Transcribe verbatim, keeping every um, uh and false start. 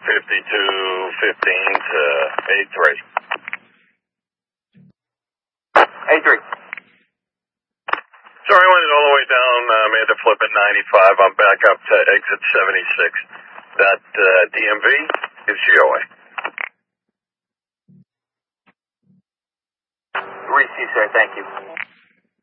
fifty-two fifteen to A three. A three. Sorry, I went all the way down, uh, made the flip at ninety-five. I'm back up to exit seventy-six. That uh, D M V is C O A. Receive, sir. Thank you.